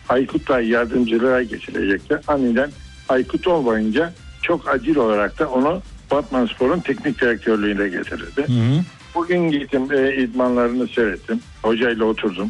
Aykut'la yardımcılığa geçirecekler. Aniden Aykut olmayınca çok acil olarak da onu Batmanspor'un teknik direktörlüğüne getirildi. Hı hı. Bugün gittim, idmanlarını seyrettim. Hocayla oturdum.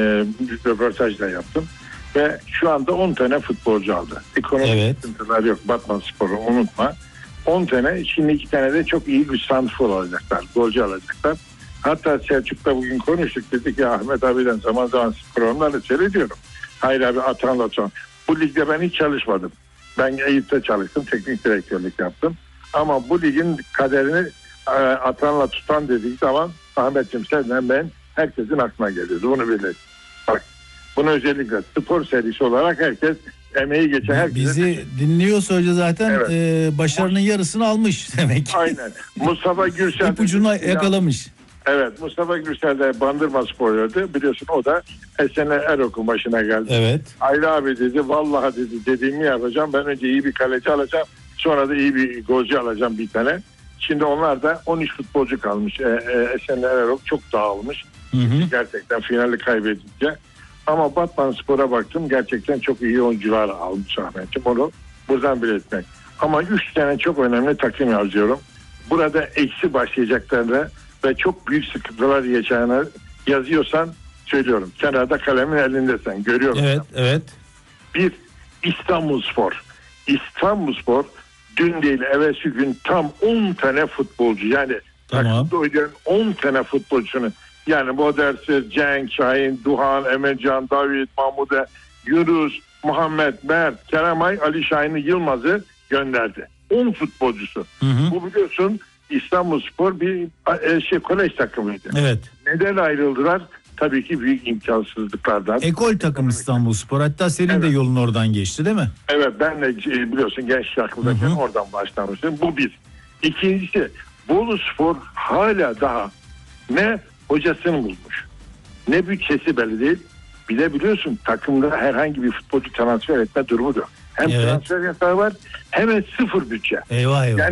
Bir röportaj da yaptım. Ve şu anda 10 tane futbolcu aldı. Ekonomik sıkıntılar yok. Batmanspor'u unutma. 10 tane, şimdi 2 tane de çok iyi bir santrfor alacaklar. Golcü alacaklar. Hatta Selçuk'ta bugün konuştuk. Dedik ya Ahmet abiden zaman zaman programlarla seyrediyorum. Hayır abi Atan'la son. Bu ligde ben hiç çalışmadım. Ben Eyüp'te çalıştım. Teknik direktörlük yaptım. Ama bu ligin kaderini Atan'la tutan dediği zaman Ahmet'ciğim senden ben herkesin aklına geliyordu. Bunu bilir. Bak bunu özellikle spor serisi olarak herkes emeği geçen herkes. Bizi dinliyorsa hoca zaten başarının yarısını almış demek. Aynen. Mustafa Gürsel ipucuna yakalamış. Evet, Mustafa Gürsel de Bandırma Spor'uydu. Biliyorsun o da Esenler Erok'un başına geldi. Evet. Ayla abi dedi, vallahi dedi dediğimi yapacağım. Ben önce iyi bir kaleci alacağım. Sonra da iyi bir golcü alacağım bir tane. Şimdi onlar da 13 futbolcu kalmış. Esenler Erok çok dağılmış. Hı hı. Gerçekten finali kaybedince. Ama Batmanspor'a baktım. Gerçekten çok iyi oyuncular almış Ahmetciğim. Onu buradan belirtmek. Ama 3 tane çok önemli takım yazıyorum. Burada eksi başlayacaklarını ve çok büyük sıkıntılar yaşayacağını yazıyorsan söylüyorum. Kenarda kalemin elindesen görüyorum. Evet, evet. Bir, İstanbulspor. İstanbulspor dün değil evvelsi gün tam 10 tane futbolcu, yani takımda oynayan 10 tane futbolcusunu, yani Modersiz, Cenk, Şahin, Duhan, Emircan, David, Mahmude, Yunus, Muhammed, Mert, Keremay, Ali Şahin'i, Yılmaz'ı gönderdi. 10 futbolcusu. Hı hı. Bu biliyorsun İstanbulspor bir kolej takımıydı. Evet. Neden ayrıldılar? Tabii ki büyük imkansızlıklardan. Ekol takım İstanbulspor. Hatta senin de yolun oradan geçti değil mi? Evet, ben de biliyorsun genç takımdayken oradan başlamıştım. Bu bir. İkincisi, Boluspor hala daha ne hocasını bulmuş, ne bütçesi belli değil. Bir de biliyorsun takımda herhangi bir futbolcu transfer etme durumu da yok. Hem transfer yasağı var hem de sıfır bütçe. Eyvah eyvah.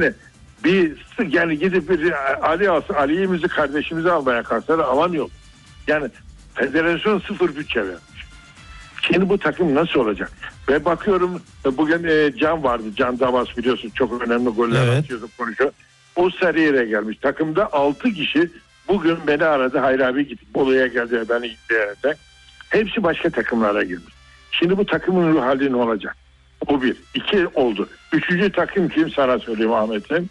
Yani gidip bir Ali'yi müzik kardeşimizi almaya kalksalar alamıyor. Yani federasyon sıfır bütçe vermiş. Şimdi bu takım nasıl olacak? Ve bakıyorum bugün Can vardı. Can Davas biliyorsun çok önemli goller atıyordu, konuşuyor. O Sarıyer'e gelmiş. Takımda 6 kişi bugün beni aradı. Hayır abi gittik Bolu'ya geldi. Beni izleyerek. Hepsi başka takımlara girmiş. Şimdi bu takımın ruh hali ne olacak? O bir. 2 oldu. 3. takım kim sana söyleyeyim Ahmet'im?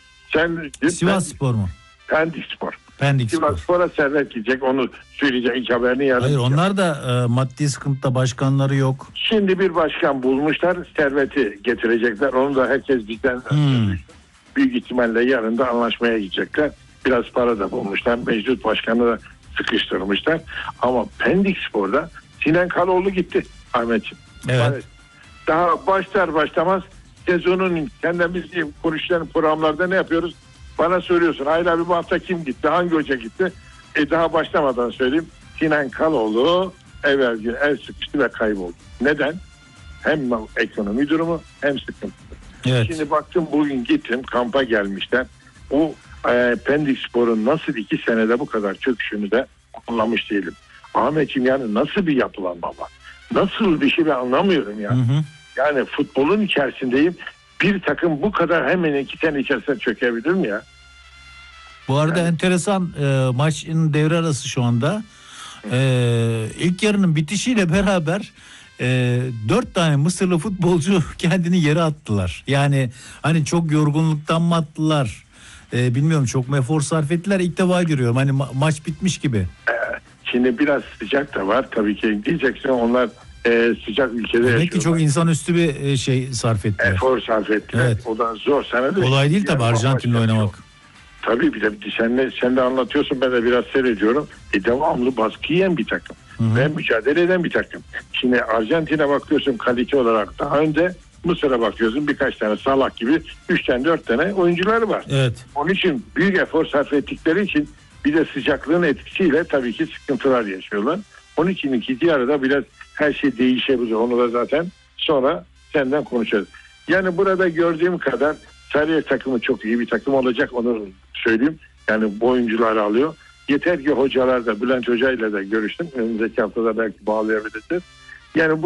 Sivasspor mu? Pendikspor. Pendikspor. Sivasspor'a servet gidecek, onu söyleyeceğim, ilk haberini yarın. Hayır, onlar da maddi sıkıntıda, başkanları yok. Şimdi bir başkan bulmuşlar, serveti getirecekler. Onu da herkes bizden büyük ihtimalle yarın da anlaşmaya gidecekler. Biraz para da bulmuşlar. Mevcut başkanı da sıkıştırmışlar. Ama Pendikspor'da Sinan Kaloğlu gitti Ahmetciğim. Evet. Daha başlar başlamaz sezonun kendimiz konuşulan programlarda ne yapıyoruz? Bana söylüyorsun. Hayır abi bu hafta kim gitti? Hangi hoca gitti? Daha başlamadan söyleyeyim. Sinan Kaloğlu evvel gün el sıkıştı ve kayboldu. Neden? Hem ekonomi durumu hem sıkıntı. Evet. Şimdi baktım bugün gittim, kampa gelmişler. O Pendikspor'un nasıl 2 senede bu kadar çöküşünü de anlamış değilim. Ahmetciğim, yani nasıl bir yapılanma var? Nasıl bir şey ben anlamıyorum ya. Yani futbolun içerisindeyim. Bir takım bu kadar hemen 2 sene içerisinde çökebilir mi ya? Bu arada enteresan, maçın devre arası şu anda. İlk yarının bitişiyle beraber 4 tane Mısırlı futbolcu kendini yere attılar. Yani hani çok yorgunluktan mı attılar? Bilmiyorum, çok mu efor sarf ettiler, ilk defa görüyorum. Hani maç bitmiş gibi. Şimdi biraz sıcak da var tabii ki. Diyeceksin onlar sıcak ülkede yaşıyorlar. Demek ki çok insanüstü bir sarf ettiler. Efor sarf ettiler. Evet. O da zor. Kolay değil tabii Arjantin'le oynamak. Tabii bir de sen de anlatıyorsun, ben de biraz seyrediyorum. Devamlı baskı yiyen bir takım. Ve mücadele eden bir takım. Şimdi Arjantin'e bakıyorsun kalite olarak daha önde. Mısır'a bakıyorsun birkaç tane Salah gibi 3 tane 4 tane oyuncuları var. Evet. Onun için büyük efor sarf ettikleri için bir de sıcaklığın etkisiyle tabii ki sıkıntılar yaşıyorlar. Onun için ikinci yarıda biraz her şey değişebilir. Onu da zaten sonra senden konuşacağız. Yani burada gördüğüm kadar Sarıyer takımı çok iyi bir takım olacak, onu söyleyeyim. Yani bu oyuncuları alıyor. Yeter ki hocalar da, Bülent Hoca ile de görüştüm. Önümüzdeki haftada belki bağlayabiliriz. Yani bu